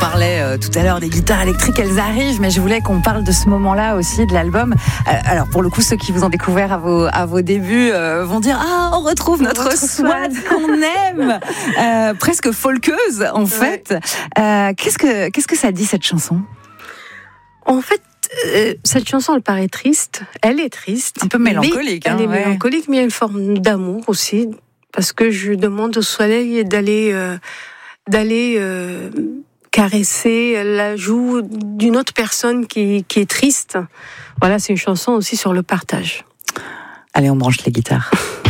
parlait tout à l'heure des guitares électriques, elles arrivent, mais je voulais qu'on parle de ce moment-là aussi de l'album. Alors pour le coup, ceux qui vous ont découvert à vos débuts vont dire on retrouve notre Swat qu'on aime, presque folkeuse en fait. Qu'est-ce que ça dit cette chanson? En fait, cette chanson, elle paraît triste. Elle est triste. Un peu mélancolique. Elle est mélancolique, mais il y a une forme d'amour aussi. Parce que je demande au soleil d'aller caresser la joue d'une autre personne qui est triste. Voilà, c'est une chanson aussi sur le partage. Allez, on branche les guitares.